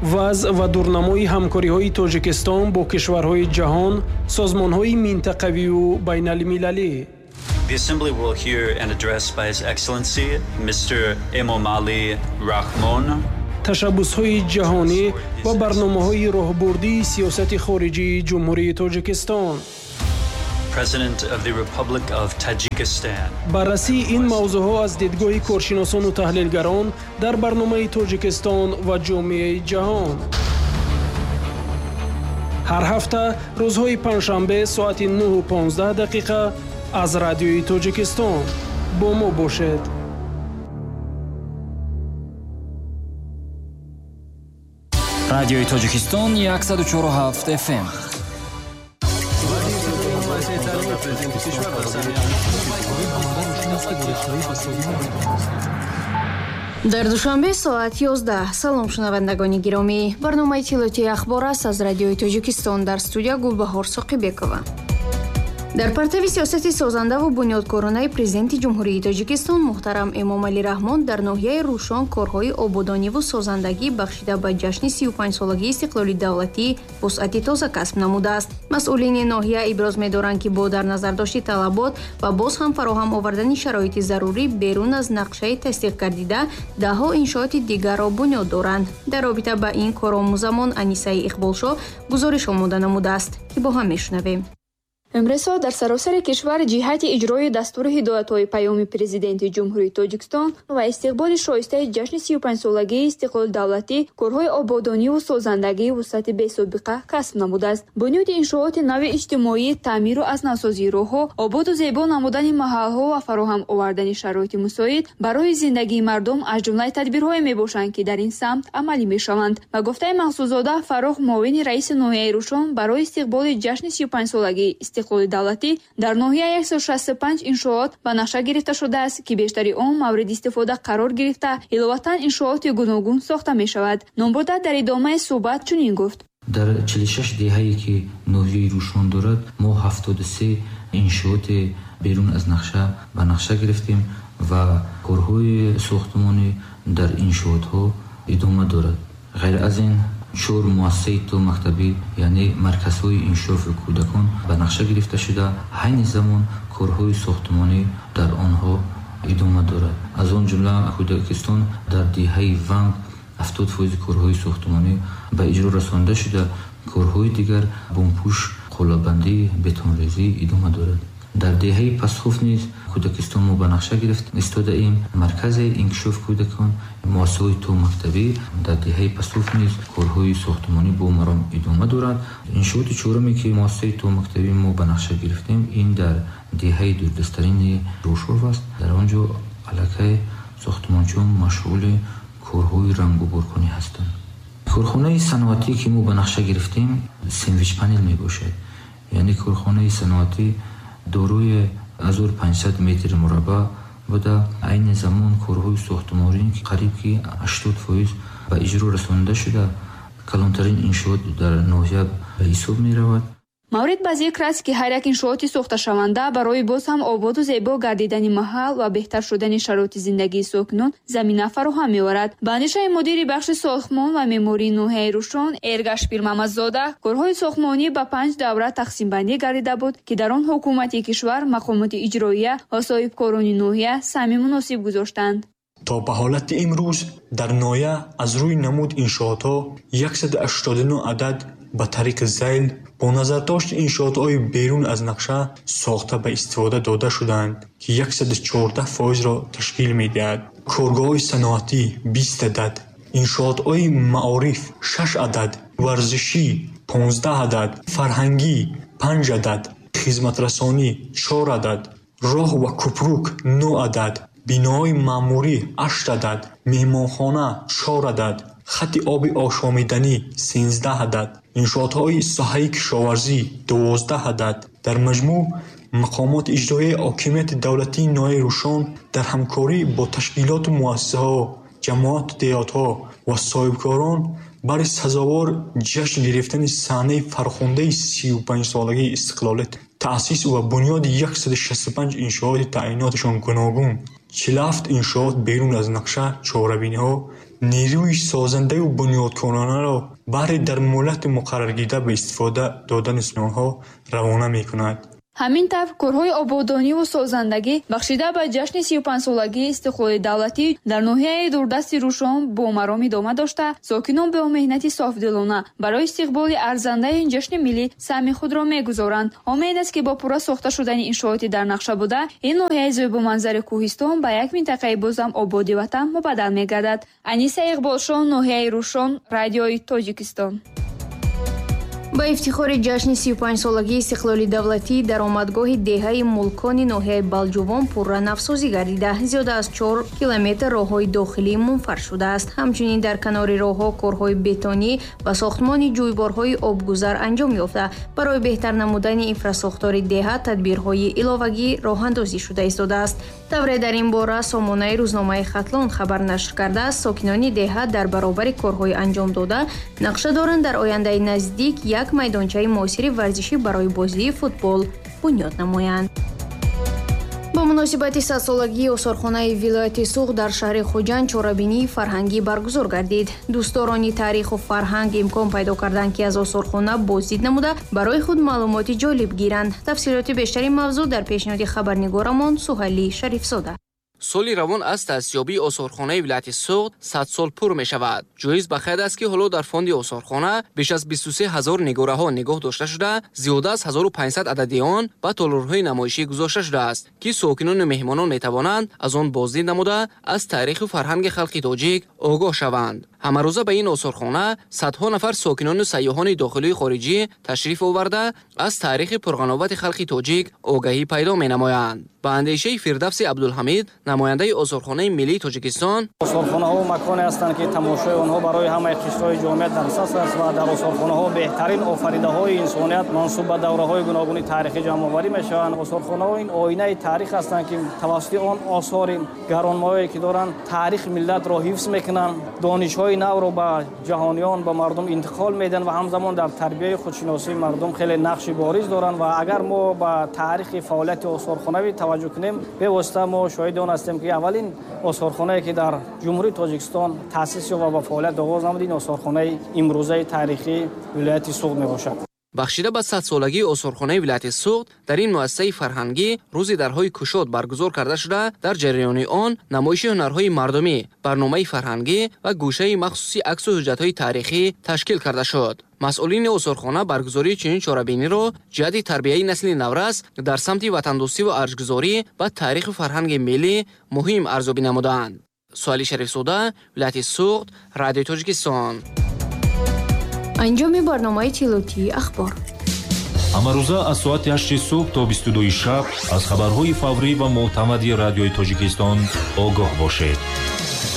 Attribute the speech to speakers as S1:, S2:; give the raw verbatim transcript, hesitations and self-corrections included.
S1: вазъ ва дурнамои ҳамкориҳои Тоҷикистон бо кишварҳои ҷаҳон, созмонҳои минтақавию байналмилалӣ.
S2: The Assembly will hear an address by His Excellency Mister Emomali Rahmon.
S1: Tashabbusҳои ҷаҳонӣ ва барномаҳои роҳбурдии сиёсати хориҷии Ҷумҳурии Тоҷикистон.
S2: President of the Republic of Tajikistan.
S1: баррасии ин мавзӯъҳо аз дидгоҳи коршиносону таҳлилгарон дар барномаи Тоҷикистон ва ҷомеаи ҷаҳон. ҳар ҳафта рӯзҳои панҷшанбе соати нӯҳу понздаҳ дақиқа аз радиои Тоҷикистон бо мо бошед.
S3: радиои Тоҷикистон яксад و چهار و هفت эф эм.
S4: дар душанбе соат ёздаҳ. салом шунавандагони гиромӣ, барномаи тилоти ахбор аст аз радиои Тоҷикистон. дар студия Гулбаҳор Соқибекова. дар партави сиёсати созандаву бунёдкоронаи президенти ҷумҳурии Тоҷикистон муҳтарам Эмомалӣ Раҳмон дар ноҳияи Рӯшон корҳои ободониву созандагӣ бахшида ба ҷашни си و پنج солагии истиқлоли давлатӣ вусъати тоза касб намудааст. масъулини ноҳия иброз медоранд, ки бо дар назардошти талабот ва боз ҳам фароҳам овардани шароити зарурӣ берун аз нақшаи тасдиқ гардида даҳҳо иншооти дигарро бунёд доранд. дар робита ба ин коромӯзамон Анисаи Иқболшо гузориш омода намудааст, ки бо ҳам мешунавем.
S5: امروز در سراسر کشور جهت اجرای دستور هدایت‌های پیام پرزیدنت جمهوری تاجیکستان و استقبال شایسته جشن سی و پنج سالگی استقلال دولتی، کارهای آبادانی و سازندگی وسعت بی‌سابقه کسب نموده است. بنیاد انشاءات نو اجتماعی، تعمیر و اسناسازی راه‌ها، آباد و زیبا نمودن محل‌ها و فراهم آوردن شرایط مساعد برای زندگی مردم از جمله تدبیرهای میباشند که در این سمت عملی میشوند. و گفته مقصودزاده فراخ، معاون رئیس ناحیه روشن، برای استقبال جشن سی و پنج سالگی استقلال دولتی در ناحیه صد و شصت و پنج انشاءات به نقشه گرفته شده است که بیشتری آن مورد استفاده قرار گرفته، علاوه انشاءات گوناگون ساخته می شود. نامبرده در ادامه صحبت چنین گفت:
S6: در چهل و شش دهه‌ای که ناحیه روشن دارد، ما هفتاد و سه انشاءات بیرون از نقشه به نقشه گرفتیم و کارهای ساختمانی در انشاءات ها ادامه دارد. غیر از این چهار مؤسسه تو مکتبی یعنی مرکزهای انشراف کودکان به نقشه گرفته شده، همین زمان کارهای ساختمانی در آنها ادامه دارد. از آن جمله کودکستان در دهه ونگ هفتاد فیصد کارهای ساختمانی به اجرا رسانده شده، کارهای دیگر بمپوش، قلابندی، بتونریزی ادامه دارد. در دهه پسخوف نیز کودکستان ما به نقشه گرفت ایستاده ایم مرکز انکشاف کودکان، مؤسسه تو مکتبی. در دهه پسخوف نیز کارهای ساختمانی با مرام ادامه دارد. انشاءات چهارمی که مؤسسه تو مکتبی ما به نقشه گرفتیم این در دهه دوردسترین روشور است. در آنجا علاقه ساختمانچیان مشغول کارهای رنگ و بارکنی هستند. کارخانه صنعتی که ما به نقشه گرفتیم ساندویچ پنل می باشد، یعنی کارخانه صنعتی داروی هزار و پانصد متر مربع بوده. عین زمان کارهای ساختمانی که قریب که هشتاد فیصد به اجرا رسانده شده، کلانترین انشاءات در ناحیه به حساب می رود.
S5: مورد به ذکر است که هر یک انشاءات ساخته شونده برای باز هم آباد و زیبا گردیدن محل و بهتر شدن شرایط زندگی ساکنان زمینه فراهم می‌آورد. به اندیشه مدیر بخش ساختمان و معماری ناحیه روشن ارگش پیرمحمدزاده، کارهای ساختمانی به پنج دوره تقسیم بندی گردیده بود که در آن حکومت کشور، مقامات اجراییه و صاحبکاران ناحیه سهم مناسب گذاشتند.
S7: تا به حالت امروز در ناحیه از روی نمود انشاءات‌ها صد و هشتاد و نه عدد به طریق زیل با نظرداشت انشاءات‌های بیرون از نقشه ساخته به استفاده داده شدند که صد و چهارده فیصد را تشکیل می‌دهد. کارگاه‌های صنعتی بیست عدد، انشاءات‌های معارف شش عدد، ورزشی پانزده عدد، فرهنگی پنج عدد، خدمت رسانی چهار عدد، راه و کوپروک نه عدد، بیناهای معموری هشت عدد، مهمانخانه چهار عدد، خط آب آشامیدنی سیزده عدد، انشاءات‌های ساحه کشاورزی دوازده عدد. در مجموع مقامات اجرایی حاکمیت دولتی ناحیه روشن در همکاری با تشکیلات و مؤسسه‌ها، جماعت دیهات‌ها و صاحبکاران برای سزاوار جشن گرفتن صحنه فرخنده سی و پنج سالگی استقلال تأسیس و بنیاد صد و شصت و پنج انشاءات تعییناتشان گوناگون، چهل و هفت انشاءات بیرون از نقشه چهاربینی‌ها، نیروی سازنده و بنیادکنانه را بهر در مهلت مقرر گیرده به استفاده دادن آنها روانه می‌کند.
S5: ҳамин тавр корҳои ободониву созандагӣ бахшида ба ҷашни сию панҷсолагии истиқлоли давлатӣ дар ноҳияи дурдасти рӯшон бо маром идома дошта, сокинон бо меҳнати софдилона барои истиқболи арзандаи ин ҷашни миллӣ саҳми худро мегузоранд. омед аст ки бо пурра сохта шудани иншооти дар нақша буда, ин ноҳияи зебуманзари кӯҳистон ба як минтақаи бозам ободи ватан мубаддал мегардад. Аниса Иқболшон, ноҳияи рӯшон, радиои Тоҷикистон.
S4: ба ифтихори ҷашни сию панҷсолагии истиқлоли давлатӣ даромадгоҳи деҳаи мулкони ноҳияи Балҷувон пурра навсозӣ гардида, зиёда аз чор километр роҳҳои дохилӣ мунфарш шудааст. ҳамчунин дар канори роҳҳо корҳои бетонӣ ва сохтмони ҷӯйборҳои обгузар анҷом ёфта. барои беҳтар намудани инфраструктури деҳа тадбирҳои иловагӣ роҳандозӣ шуда истодааст. тавре дар ин бора сомонаи рӯзномаи Хатлон хабар нашр кардааст, сокинони деҳа дар баробари корҳои анҷом дода нақша доранд дар ояндаи наздик як майдончаи муосири варзишӣ барои бозии футбол бунёд намоянд. ба муносибати садсолагии осорхонаи вилояти Суғд дар шаҳри Хуҷанд чорабинии фарҳангӣ баргузор гардид. дӯстдорони таъриху фарҳанг имкон пайдо карданд ки аз осорхона боздид намуда барои худ маълумоти ҷолиб гиранд. тафсилоти бештари мавзӯъ дар пешниҳоди хабарнигорамон Суҳайли Шарифзода.
S8: соли равон аз таъсисёбии осорхонаи вилояти Суғд сад сол пур мешавад. ҷоиз ба қайд аст ки ҳоло дар фонди осорхона беш аз бисту се ҳазор нигораҳо нигоҳ дошта шуда, зиёда аз ҳазору панҷсад адади он ба толорҳои намоишӣ гузошта шудааст, ки сокинону меҳмонон метавонанд аз он боздид намуда аз таъриху фарҳанги халқи тоҷик огоҳ шаванд. ҳамарӯза ба ин осорхона садҳо нафар сокинону сайёҳони дохилию хориҷӣ ташриф оварда аз таърихи пурғановати халқи тоҷик огаҳӣ пайдо менамоянд. ба андешаи Фирдавси Абдулҳамид, намояндаи осорхонаи миллии Тоҷикистон:
S9: осорхонаҳо маконе ҳастанд ки тамошои онҳо барои ҳамаи қишрҳои ҷомеат дар сас аст ва дар осорхонаҳо беҳтарин офаридаҳои инсоният мансуб ба давраҳои гуногуни таърихӣ ҷамъоварӣ мешаванд. осорхонаҳо ин оинаи таърих ҳастанд ки тавассути он осори гаронмоие ки доранд таърих миллатро ҳифз мекунанд, донишҳои навро ба ҷаҳониён ба мардум интиқол медиҳанд ва ҳамзамон дар тарбияи худшиносии мардум хеле нақши бориз доранд. ва агар мо ба таърихи фаъолияти осорхонавӣ таваҷҷӯҳ кунем, бевосита мо шоҳиди он ҳастем ки аввалин осорхонае ки дар ҷумҳурии Тоҷикистон таъсис ёфт ва ба фаъолият оғоз намуд, ин осорхонаи имрӯзаи таърихии вилояти Суғд мебошад.
S8: бахшида ба садсолагии осорхонаи вилояти Суғд, дар ин муассисаи фарҳангӣ рӯзи дарҳои кушод баргузор карда шуда, дар ҷараёни он намоиши ҳунарҳои мардумӣ, барномаи фарҳангӣ ва гӯшаи махсуси аксу ҳуҷҷатҳои таърихӣ ташкил карда шуд. масъулини осорхона баргузории чунин чорабиниро ҷиҳати тарбияи насли наврас дар самти ватандӯстӣ ва арҷгузорӣ ба таъриху фарҳанги миллӣ муҳим арзёбӣ намуданд. Суҳайли Шарифзода, вилояти Суғд, радиои Тоҷикистон.
S4: анҷоми барномаи тилотии ахбор.
S10: ҳамарӯза аз соати ҳашти субҳ то бисту дуи шаб аз хабарҳои фаврӣ ва мӯътамади радиои Тоҷикистон огоҳ бошед.